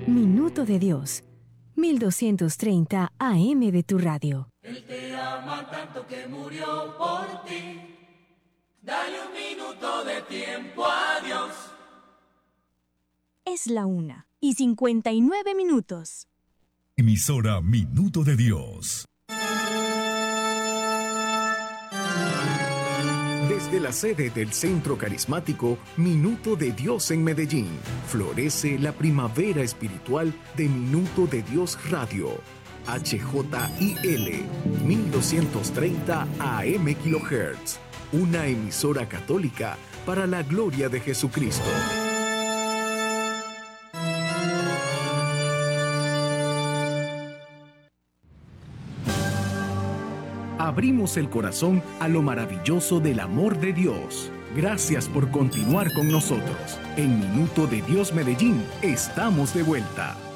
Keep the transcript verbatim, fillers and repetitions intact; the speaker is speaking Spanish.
Minuto de Dios, mil doscientos treinta A M de tu radio. Él te ama tanto que murió por ti. Dale un minuto de tiempo a Dios. Es la una y cincuenta y nueve minutos. Emisora Minuto de Dios. Desde la sede del Centro Carismático Minuto de Dios en Medellín, florece la primavera espiritual de Minuto de Dios Radio. H J I L mil doscientos treinta A M kHz. Una emisora católica para la gloria de Jesucristo. Abrimos el corazón a lo maravilloso del amor de Dios. Gracias por continuar con nosotros. En Minuto de Dios Medellín estamos de vuelta.